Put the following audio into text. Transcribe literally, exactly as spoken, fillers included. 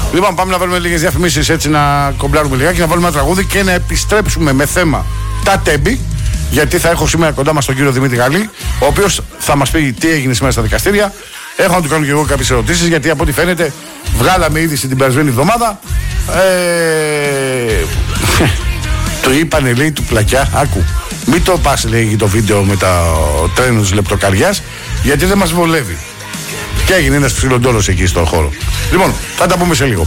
Λοιπόν, πάμε να βάλουμε λίγες διαφημίσεις, έτσι να κομπλάρουμε λιγάκι, να βάλουμε ένα τραγούδι και να επιστρέψουμε με θέμα τα τέμπη. Γιατί θα έχω σήμερα κοντά μας τον κύριο Δημήτρη Γαλλή, ο οποίος θα μας πει τι έγινε σήμερα στα δικαστήρια. Έχω να του κάνω και εγώ κάποιες ερωτήσεις, γιατί από ό,τι φαίνεται βγάλαμε είδηση την περασμένη εβδομάδα. Ε... του είπανε, λέει, του πλακιά, άκου, μην το πας, λέει, το βίντεο με τα τρένο της λεπτοκαριάς, γιατί δεν μας βολεύει. Και έγινε ένας ψιλοντόλος εκεί στον χώρο. Λοιπόν, θα τα πούμε σε λίγο.